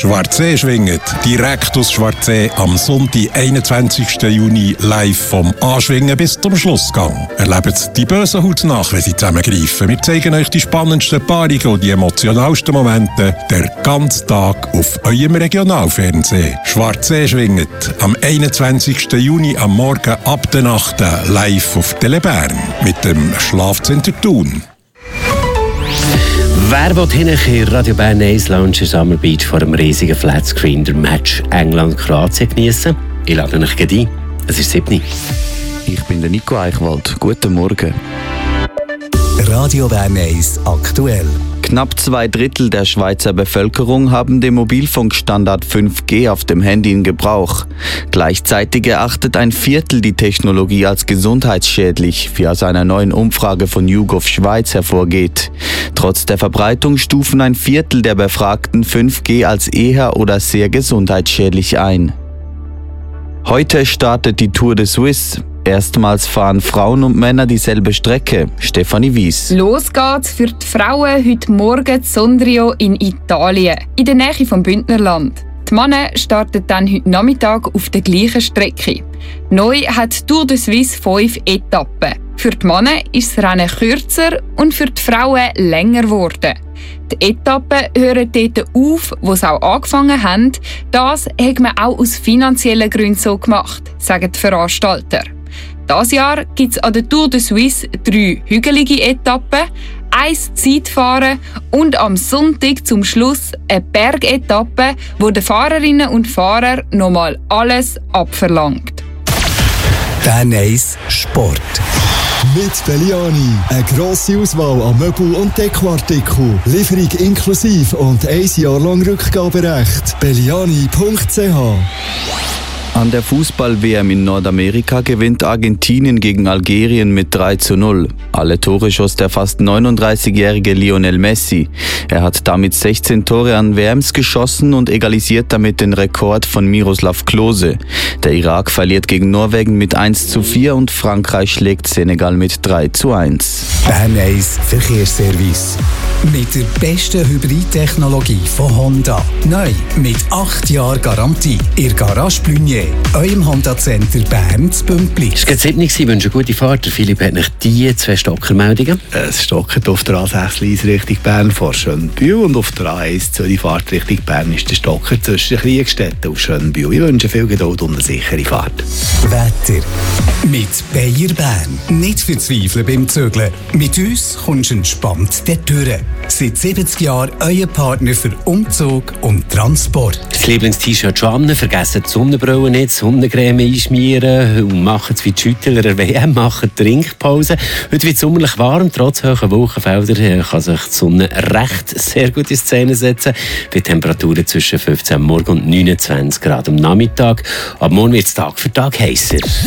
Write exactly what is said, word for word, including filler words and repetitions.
Schwarzsee schwingen. Direkt aus Schwarzsee am Sonntag, einundzwanzigsten Juni, live vom Anschwingen bis zum Schlussgang. Erlebt die bösen Haut nach, wenn sie zusammengreifen. Wir zeigen euch die spannendsten Paarungen und die emotionalsten Momente den ganzen Tag auf eurem Regionalfernsehen. Schwarzsee schwingen am einundzwanzigsten Juni am Morgen ab der Nacht live auf Tele Bern mit dem Schlafcenter Thun. Wer will hinterher Radio Bern Ace Lounge in Summer Beach vor einem riesigen Flatscreen der Match England-Kroatien geniessen? Ich lade euch gleich ein. Es ist sieben. Ich bin der Nico Eichwald. Guten Morgen. Radio Bern Ace aktuell. Knapp zwei Drittel der Schweizer Bevölkerung haben den Mobilfunkstandard fünf G auf dem Handy in Gebrauch. Gleichzeitig erachtet ein Viertel die Technologie als gesundheitsschädlich, wie aus einer neuen Umfrage von YouGov Schweiz hervorgeht. Trotz der Verbreitung stufen ein Viertel der Befragten fünf G als eher oder sehr gesundheitsschädlich ein. Heute startet die Tour de Suisse. Erstmals fahren Frauen und Männer dieselbe Strecke. Stefanie Wies. Los geht's für die Frauen heute Morgen in Sondrio in Italien, in der Nähe vom Bündnerland. Die Männer starten dann heute Nachmittag auf der gleichen Strecke. Neu hat die Tour de Suisse fünf Etappen. Für die Männer ist das Rennen kürzer und für die Frauen länger geworden. Die Etappen hören dort auf, wo sie auch angefangen haben. Das hat man auch aus finanziellen Gründen so gemacht, sagen die Veranstalter. Dieses Jahr gibt es an der Tour de Suisse drei hügelige Etappen, ein Zeitfahren und am Sonntag zum Schluss eine Bergetappe, wo den Fahrerinnen und Fahrern nochmal alles abverlangt. Bern Ace Sport. Mit Belliani. Eine grosse Auswahl an Möbel- und Dekoartikeln. Lieferung inklusive und ein Jahr lang Rückgaberecht. belliani punkt c h. An der Fußball-W M in Nordamerika gewinnt Argentinien gegen Algerien mit drei zu null. Alle Tore schoss der fast neununddreißigjährige Lionel Messi. Er hat damit sechzehn Tore an W Ms geschossen und egalisiert damit den Rekord von Miroslav Klose. Der Irak verliert gegen Norwegen mit eins zu vier und Frankreich schlägt Senegal mit drei zu eins. Bern Ace Verkehrsservice. Mit der besten Hybridtechnologie von Honda. Neu mit acht Jahren Garantie. Ihr Garage Blunier, eurem Honda-Center Bern zu Bümpliz. Es war sieben, ich wünsche eine gute Fahrt. Philipp hat nicht die zwei Stockermeldungen. Es stockert auf der A sechs Richtung Bern vor Schönbühl und auf der A eins die Fahrt Richtung Bern ist der Stocker zwischen Kriegstetten und Schönbühl. Ich wünsche viel Geduld und eine sichere Fahrt. Wetter. Mit Bayer Bern. Nicht verzweifeln beim Zügeln. Mit uns kommst du entspannt dort durch. Seit siebzig Jahren euer Partner für Umzug und Transport. Das Lieblings-T-Shirt schon an, vergessen die Sonnenbrille nicht, Sonnencreme einschmieren und machen es wie die Schüttler W M, machen Trinkpause. Heute wird es sommerlich warm, trotz hoher Wolkenfelder kann sich die Sonne recht sehr gut in Szene setzen. Bei Temperaturen zwischen fünfzehn am Morgen und neunundzwanzig Grad am Nachmittag. Ab morgen wird es Tag für Tag heißer.